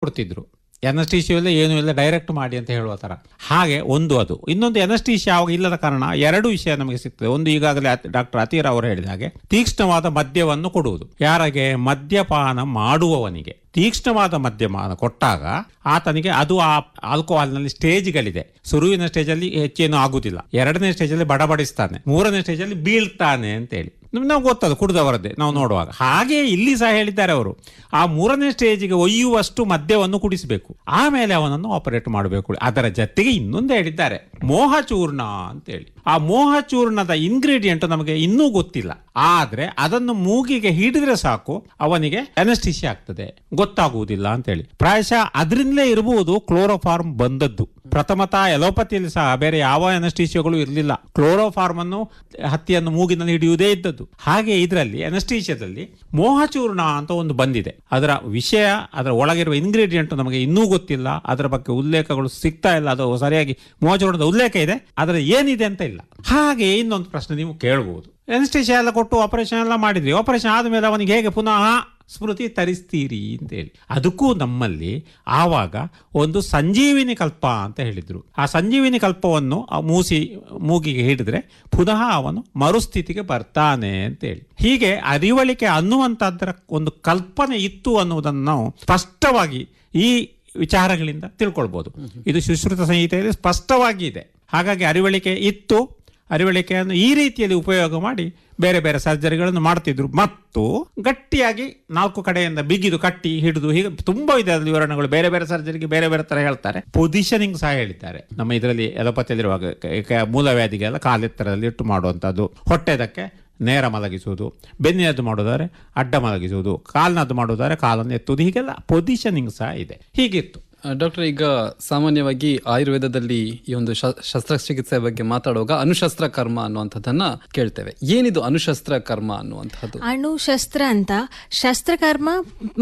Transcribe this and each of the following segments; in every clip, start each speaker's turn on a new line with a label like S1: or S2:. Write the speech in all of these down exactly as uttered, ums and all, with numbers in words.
S1: ಕೊಡ್ತಿದ್ರು. ಎನಸ್ಟೀಶಿಯಲ್ಲೇ ಏನೂ ಇಲ್ಲ, ಡೈರೆಕ್ಟ್ ಮಾಡಿ ಅಂತ ಹೇಳುವ ಥರ. ಹಾಗೆ ಒಂದು ಅದು. ಇನ್ನೊಂದು ಎನಸ್ಟೀಶಿಯಾ ಆವಾಗ ಇಲ್ಲದ ಕಾರಣ ಎರಡು ವಿಷಯ ನಮಗೆ ಸಿಗ್ತದೆ. ಒಂದು, ಈಗಾಗಲೇ ಡಾಕ್ಟರ್ ಅತೀರ್ ಅವರು ಹೇಳಿದ ಹಾಗೆ ತೀಕ್ಷ್ಣವಾದ ಮದ್ಯವನ್ನು ಕೊಡುವುದು. ಯಾರಿಗೆ? ಮದ್ಯಪಾನ ಮಾಡುವವನಿಗೆ ತೀಕ್ಷ್ಣವಾದ ಮದ್ಯಪಾನ ಕೊಟ್ಟಾಗ ಆತನಿಗೆ ಅದು ಆ ಆಲ್ಕೋಹಾಲ್ನಲ್ಲಿ ಸ್ಟೇಜ್ಗಳಿದೆ. ಶುರುವಿನ ಸ್ಟೇಜಲ್ಲಿ ಹೆಚ್ಚೇನು ಆಗುದಿಲ್ಲ, ಎರಡನೇ ಸ್ಟೇಜಲ್ಲಿ ಬಡಬಡಿಸ್ತಾನೆ, ಮೂರನೇ ಸ್ಟೇಜಲ್ಲಿ ಬೀಳ್ತಾನೆ ಅಂತೇಳಿ ನಾವು ಗೊತ್ತದು ಕುಡಿದವರದ್ದೇ ನಾವು ನೋಡುವಾಗ. ಹಾಗೆ ಇಲ್ಲಿ ಸಹ ಹೇಳಿದ್ದಾರೆ ಅವರು, ಆ ಮೂರನೇ ಸ್ಟೇಜಿಗೆ ಒಯ್ಯುವಷ್ಟು ಮದ್ಯವನ್ನು ಕುಡಿಸಬೇಕು, ಆಮೇಲೆ ಅವನನ್ನು ಆಪರೇಟ್ ಮಾಡಬೇಕು. ಅದರ ಜೊತೆಗೆ ಇನ್ನೊಂದು ಹೇಳಿದ್ದಾರೆ, ಮೋಹಚೂರ್ಣ ಅಂತೇಳಿ. ಆ ಮೋಹಚೂರ್ಣದ ಇಂಗ್ರೀಡಿಯೆಂಟ್ ನಮಗೆ ಇನ್ನೂ ಗೊತ್ತಿಲ್ಲ, ಆದ್ರೆ ಅದನ್ನು ಮೂಗಿಗೆ ಹಿಡಿದ್ರೆ ಸಾಕು ಅವನಿಗೆ ಅನಸ್ಟಿಷಿಯಾ ಆಗ್ತದೆ, ಗೊತ್ತಾಗುವುದಿಲ್ಲ ಅಂತೇಳಿ. ಪ್ರಾಯಶಃ ಅದರಿಂದಲೇ ಇರಬಹುದು ಕ್ಲೋರೋಫಾರ್ಮ್ ಬಂದದ್ದು. ಪ್ರಥಮತಃ ಎಲೋಪತಿಯಲ್ಲಿ ಸಹ ಬೇರೆ ಯಾವ ಅನಸ್ಟೀಶಿಯಾಗಳು ಇರಲಿಲ್ಲ, ಕ್ಲೋರೋಫಾರ್ಮ್ ಅನ್ನು ಹತ್ತಿಯನ್ನು ಮೂಗಿನಲ್ಲಿ ಹಿಡಿಯುವುದೇ ಇದ್ದದ್ದು. ಹಾಗೆ ಇದರಲ್ಲಿ ಅನಸ್ಟೀಶಿಯಾದಲ್ಲಿ ಮೋಹಚೂರ್ಣ ಅಂತ ಒಂದು ಬಂದಿದೆ. ಅದರ ವಿಷಯ, ಅದರ ಒಳಗಿರುವ ಇಂಗ್ರೀಡಿಯೆಂಟ್ ನಮಗೆ ಇನ್ನೂ ಗೊತ್ತಿಲ್ಲ, ಅದರ ಬಗ್ಗೆ ಉಲ್ಲೇಖಗಳು ಸಿಗ್ತಾ ಇಲ್ಲ. ಅದು ಸರಿಯಾಗಿ ಮೋಹಚೂರ್ಣದ ಉಲ್ಲೇಖ ಇದೆ, ಅದರ ಏನಿದೆ ಅಂತ ಇಲ್ಲ. ಹಾಗೆ ಇನ್ನೊಂದು ಪ್ರಶ್ನೆ ನೀವು ಕೇಳಬಹುದು, ಅನಸ್ಟೀಶಿಯಾ ಎಲ್ಲ ಕೊಟ್ಟು ಆಪರೇಷನ್ ಎಲ್ಲ ಮಾಡಿದ್ರಿ, ಆಪರೇಷನ್ ಆದಮೇಲೆ ಅವನಿಗೆ ಹೇಗೆ ಪುನಃ ಸ್ಮೃತಿ ತರಿಸ್ತೀರಿ ಅಂತೇಳಿ. ಅದಕ್ಕೂ ನಮ್ಮಲ್ಲಿ ಆವಾಗ ಒಂದು ಸಂಜೀವಿನಿ ಕಲ್ಪ ಅಂತ ಹೇಳಿದ್ರು. ಆ ಸಂಜೀವಿನಿ ಕಲ್ಪವನ್ನು ಮೂಸಿ ಮೂಗಿಗೆ ಹಿಡಿದ್ರೆ ಪುನಃ ಅವನು ಮರುಸ್ಥಿತಿಗೆ ಬರ್ತಾನೆ ಅಂತೇಳಿ. ಹೀಗೆ ಅರಿವಳಿಕೆ ಅನ್ನುವಂಥದ್ರ ಒಂದು ಕಲ್ಪನೆ ಇತ್ತು ಅನ್ನುವುದನ್ನು ನಾವು ಸ್ಪಷ್ಟವಾಗಿ ಈ ವಿಚಾರಗಳಿಂದ ತಿಳ್ಕೊಳ್ಬೋದು. ಇದು ಸುಶ್ರುತ ಸಂಹಿತೆಯಲ್ಲಿ ಸ್ಪಷ್ಟವಾಗಿ ಇದೆ. ಹಾಗಾಗಿ ಅರಿವಳಿಕೆ ಇತ್ತು, ಅರಿವಳಿಕೆಯನ್ನು ಈ ರೀತಿಯಲ್ಲಿ ಉಪಯೋಗ ಮಾಡಿ ಬೇರೆ ಬೇರೆ ಸರ್ಜರಿಗಳನ್ನು ಮಾಡ್ತಿದ್ರು. ಮತ್ತು ಗಟ್ಟಿಯಾಗಿ ನಾಲ್ಕು ಕಡೆಯಿಂದ ಬಿಗಿದು ಕಟ್ಟಿ ಹಿಡಿದು, ಹೀಗೆ ತುಂಬಾ ಇದೆ ಅದರ ವಿವರಣೆಗಳು. ಬೇರೆ ಬೇರೆ ಸರ್ಜರಿಗೆ ಬೇರೆ ಬೇರೆ ತರ ಹೇಳ್ತಾರೆ. ಪೊಸಿಷನಿಂಗ್ ಸಹ ಹೇಳಿದ್ದಾರೆ ನಮ್ಮ ಇದರಲ್ಲಿ ಎಲೋಪತಿಯಲ್ಲಿರುವಾಗ. ಮೂಲವ್ಯಾಧಿಗೆಲ್ಲ ಕಾಲೆತ್ತರದಲ್ಲಿ ಇಟ್ಟು ಮಾಡುವಂಥದ್ದು, ಹೊಟ್ಟೆದಕ್ಕೆ ನೇರ ಮಲಗಿಸುವುದು, ಬೆನ್ನಿನದ್ದು ಮಾಡೋದಾದ್ರೆ ಅಡ್ಡ ಮಲಗಿಸುವುದು, ಕಾಲಿನದ್ದು ಮಾಡೋದಾದ್ರೆ ಕಾಲನ್ನು ಎತ್ತುವುದು, ಹೀಗೆಲ್ಲ ಪೊಸಿಷನಿಂಗ್ ಸಹ ಇದೆ. ಹೀಗಿತ್ತು.
S2: ಡಾಕ್ಟರ್, ಈಗ ಸಾಮಾನ್ಯವಾಗಿ ಆಯುರ್ವೇದದಲ್ಲಿ ಈ ಒಂದು ಶಸ್ತ್ರಚಿಕಿತ್ಸೆ ಬಗ್ಗೆ ಮಾತಾಡುವಾಗ ಅನುಶಸ್ತ್ರ ಕರ್ಮ ಅನ್ನುವಂಥದ್ದನ್ನ ಕೇಳ್ತೇವೆ. ಏನಿದು ಅನುಶಸ್ತ್ರ ಕರ್ಮ ಅನ್ನುವಂಥದ್ದು?
S3: ಅಣುಶಸ್ತ್ರ ಅಂತ ಶಸ್ತ್ರಕರ್ಮ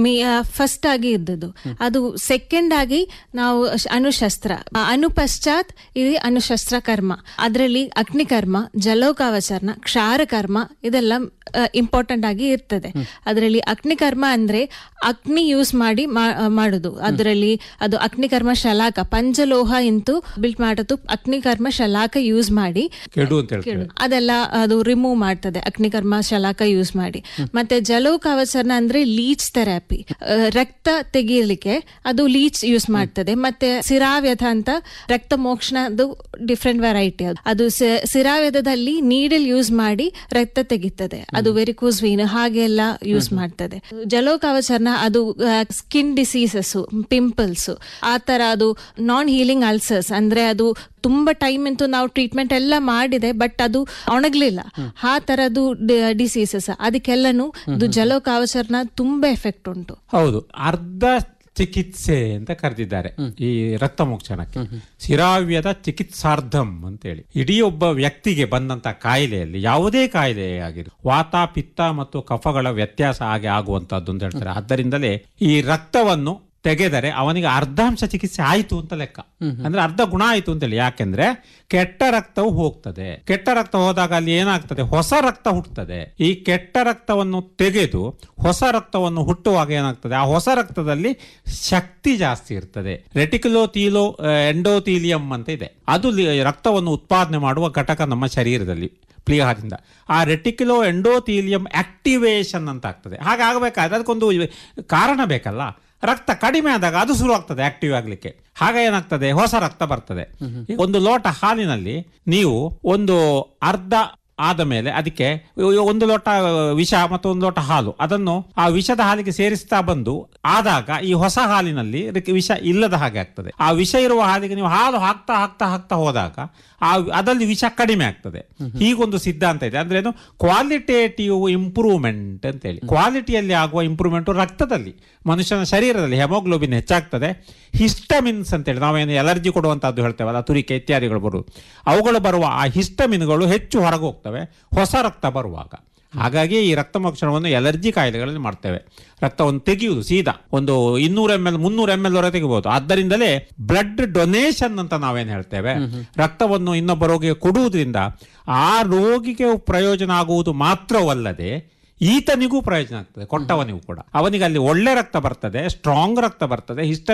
S3: ಫಸ್ಟ್ ಆಗಿ ಇದ್ದದ್ದು, ಅದು ಸೆಕೆಂಡ್ ಆಗಿ ನಾವು ಅಣುಶಸ್ತ್ರ. ಅಣು ಪಶ್ಚಾತ್ ಇದು ಅನುಶಸ್ತ್ರ ಕರ್ಮ. ಅದರಲ್ಲಿ ಅಗ್ನಿಕರ್ಮ, ಜಲೋಕಾವಚರಣ, ಕ್ಷಾರಕರ್ಮ ಇದೆಲ್ಲ ಇಂಪಾರ್ಟೆಂಟ್ ಆಗಿ ಇರ್ತದೆ. ಅದರಲ್ಲಿ ಅಗ್ನಿಕರ್ಮ ಅಂದ್ರೆ ಅಗ್ನಿ ಯೂಸ್ ಮಾಡಿ ಮಾಡುದು. ಅದರಲ್ಲಿ ಅದು ಅಗ್ನಿಕರ್ಮ ಶಲಾಕ, ಪಂಚಲೋಹ ಇಂತು ಬಿಲ್ಟ್ ಮಾಡೋದು ಅಗ್ನಿಕರ್ಮ ಶಲಾಕ ಯೂಸ್ ಮಾಡಿ ಅದೆಲ್ಲ ಅದು ರಿಮೂವ್ ಮಾಡ್ತದೆ, ಅಗ್ನಿಕರ್ಮ ಶಲಾಕ ಯೂಸ್ ಮಾಡಿ. ಮತ್ತೆ ಜಲೋಕಾವಚರಣ ಅಂದ್ರೆ ಲೀಚ್ ಥೆರಪಿ, ರಕ್ತ ತೆಗೀಲಿಕ್ಕೆ ಅದು ಲೀಚ್ ಯೂಸ್ ಮಾಡ್ತದೆ. ಮತ್ತೆ ಸಿರಾವ್ಯಥ ಅಂತ ರಕ್ತ ಮೋಕ್ಷಣದು ಡಿಫ್ರೆಂಟ್ ವೆರೈಟಿ. ಅದು ಅದು ಸಿರಾವ್ಯಥದಲ್ಲಿ ನೀಡಲ್ ಯೂಸ್ ಮಾಡಿ ರಕ್ತ ತೆಗಿತದೆ, ಅದು ವೆರಿಕೋಸ್ ವೇನ್ ಹಾಗೆಲ್ಲ ಯೂಸ್ ಮಾಡ್ತದೆ. ಜಲೋಕಾವಚರಣ ಅದು ಸ್ಕಿನ್ ಡಿಸೀಸಸ್, ಪಿಂಪಲ್ಸ್ ಆ ತರ, ಅದು ನಾನ್ ಹೀಲಿಂಗ್ ಅಲ್ಸರ್ಸ್ ಅಂದ್ರೆ ಅದು ತುಂಬಾ ಟೈಮ್ ಅಂತೂ ನಾವು ಟ್ರೀಟ್ಮೆಂಟ್ ಎಲ್ಲ ಮಾಡಿದೆ ಬಟ್ ಅದು ಒಣಗ್ಲಿಲ್ಲ, ಆ ತರದ್ದು ಡಿಸೀಸಸ್, ಅದಕ್ಕೆಲ್ಲನು ಜಲೋಕಾವಚರಣ ತುಂಬಾ ಎಫೆಕ್ಟ್ ಉಂಟು.
S1: ಹೌದು, ಅರ್ಧ ಚಿಕಿತ್ಸೆ ಅಂತ ಕರೆದಿದ್ದಾರೆ ಈ ರಕ್ತ ಮೋಕ್ಷಣಕ್ಕೆ. ಶಿರಾವ್ಯದ ಚಿಕಿತ್ಸಾರ್ಧಂ ಅಂತೇಳಿ. ಇಡೀ ಒಬ್ಬ ವ್ಯಕ್ತಿಗೆ ಬಂದಂತ ಕಾಯಿಲೆಯಲ್ಲಿ, ಯಾವುದೇ ಕಾಯಿಲೆ ಆಗಿರು, ವಾತ ಪಿತ್ತ ಮತ್ತು ಕಫಗಳ ವ್ಯತ್ಯಾಸ ಹಾಗೆ ಆಗುವಂತದ್ದು ಅಂತ ಹೇಳ್ತಾರೆ. ಆದ್ದರಿಂದಲೇ ಈ ರಕ್ತವನ್ನು ತೆಗೆದರೆ ಅವನಿಗೆ ಅರ್ಧಾಂಶ ಚಿಕಿತ್ಸೆ ಆಯಿತು ಅಂತ ಲೆಕ್ಕ. ಅಂದ್ರೆ ಅರ್ಧ ಗುಣ ಆಯಿತು ಅಂತೇಳಿ. ಯಾಕೆಂದ್ರೆ ಕೆಟ್ಟ ರಕ್ತವು ಹೋಗ್ತದೆ. ಕೆಟ್ಟ ರಕ್ತ ಹೋದಾಗ ಅಲ್ಲಿ ಏನಾಗ್ತದೆ, ಹೊಸ ರಕ್ತ ಹುಟ್ಟುತ್ತದೆ. ಈ ಕೆಟ್ಟ ರಕ್ತವನ್ನು ತೆಗೆದು ಹೊಸ ರಕ್ತವನ್ನು ಹುಟ್ಟುವಾಗ ಏನಾಗ್ತದೆ, ಆ ಹೊಸ ರಕ್ತದಲ್ಲಿ ಶಕ್ತಿ ಜಾಸ್ತಿ ಇರ್ತದೆ. ರೆಟಿಕ್ಯುಲೋ ತೀಲೋ ಎಂಡೋತೀಲಿಯಂ ಅಂತ ಇದೆ, ಅದು ರಕ್ತವನ್ನು ಉತ್ಪಾದನೆ ಮಾಡುವ ಘಟಕ ನಮ್ಮ ಶರೀರದಲ್ಲಿ ಪ್ಲೀಹಾದಿಂದ. ಆ ರೆಟಿಕ್ಯುಲೋ ಎಂಡೋತೀಲಿಯಂ ಆಕ್ಟಿವೇಶನ್ ಅಂತ ಆಗ್ತದೆ. ಹಾಗಾಗಬೇಕಾದ್ರೆ ಅದಕ್ಕೊಂದು ಕಾರಣ ಬೇಕಲ್ಲ. ರಕ್ತ ಕಡಿಮೆ ಆದಾಗ ಅದು ಶುರು ಆಗ್ತದೆ ಆಕ್ಟಿವ್ ಆಗ್ಲಿಕ್ಕೆ. ಹಾಗ ಏನಾಗ್ತದೆ, ಹೊಸ ರಕ್ತ ಬರ್ತದೆ. ಒಂದು ಲೋಟ ಹಾಲಿನಲ್ಲಿ ನೀವು ಒಂದು ಅರ್ಧ ಆದ ಮೇಲೆ ಅದಕ್ಕೆ ಒಂದು ಲೋಟ ವಿಷ ಮತ್ತು ಒಂದು ಲೋಟ ಹಾಲು, ಅದನ್ನು ಆ ವಿಷದ ಹಾಲಿಗೆ ಸೇರಿಸ್ತಾ ಬಂದು ಆದಾಗ ಈ ಹೊಸ ಹಾಲಿನಲ್ಲಿ ವಿಷ ಇಲ್ಲದ ಹಾಗೆ ಆಗ್ತದೆ. ಆ ವಿಷ ಇರುವ ಹಾಲಿಗೆ ನೀವು ಹಾಲು ಹಾಕ್ತಾ ಹಾಕ್ತಾ ಹಾಕ್ತಾ ಹೋದಾಗ ಆ ಅದರಲ್ಲಿ ವಿಷ ಕಡಿಮೆ ಆಗ್ತದೆ. ಹೀಗೊಂದು ಸಿದ್ಧಾಂತ ಇದೆ. ಅಂದ್ರೆ ಏನು, ಕ್ವಾಲಿಟೇಟಿವ್ ಇಂಪ್ರೂವ್ಮೆಂಟ್ ಅಂತೇಳಿ. ಕ್ವಾಲಿಟಿಯಲ್ಲಿ ಆಗುವ ಇಂಪ್ರೂವ್ಮೆಂಟ್ ರಕ್ತದಲ್ಲಿ, ಮನುಷ್ಯನ ಶರೀರದಲ್ಲಿ ಹೆಮೋಗ್ಲೋಬಿನ್ ಹೆಚ್ಚಾಗ್ತದೆ. ಹಿಸ್ಟಮಿನ್ಸ್ ಅಂತೇಳಿ ನಾವೇನು ಎಲರ್ಜಿ ಕೊಡುವಂತದ್ದು ಹೇಳ್ತೇವಲ್ಲ, ತುರಿಕೆ ಇತ್ಯಾದಿಗಳು ಬರುವುದು, ಅವುಗಳು ಬರುವ ಆ ಹಿಸ್ಟಮಿನ್ಗಳು ಹೆಚ್ಚು ಹೊರಗೆ ಹೋಗ್ತವೆ ಹೊಸ ರಕ್ತ ಬರುವಾಗ. ಹಾಗಾಗಿ ಈ ರಕ್ತ ಮೋಕ್ಷಣವನ್ನು ಎಲರ್ಜಿ ಕಾಯಿಲೆಗಳಲ್ಲಿ ಮಾಡ್ತೇವೆ. ರಕ್ತವನ್ನು ತೆಗೆಯುವುದು ಸೀದಾ ಒಂದು ಇನ್ನೂರ ಎಂ ಎಲ್ ಮುನ್ನೂರ ಎಂ ಎಲ್ ವರೆಗೆ ತೆಗಿಬಹುದು. ಆದ್ದರಿಂದಲೇ ಬ್ಲಡ್ ಡೊನೇಷನ್ ಅಂತ ನಾವೇನು ಹೇಳ್ತೇವೆ, ರಕ್ತವನ್ನು ಇನ್ನೊಬ್ಬ ರೋಗಿಗೆ ಕೊಡುವುದರಿಂದ ಆ ರೋಗಿಗೆ ಪ್ರಯೋಜನ ಆಗುವುದು ಮಾತ್ರವಲ್ಲದೆ ಈತನಿಗೂ ಪ್ರಯೋಜನ ಆಗ್ತದೆ, ಕೊಟ್ಟವನಿಗೂ ಕೂಡ. ಅವನಿಗೆ ಅಲ್ಲಿ ಒಳ್ಳೆ ರಕ್ತ ಬರ್ತದೆ, ಸ್ಟ್ರಾಂಗ್ ರಕ್ತ ಬರ್ತದೆ, ಹಿಸ್ಟ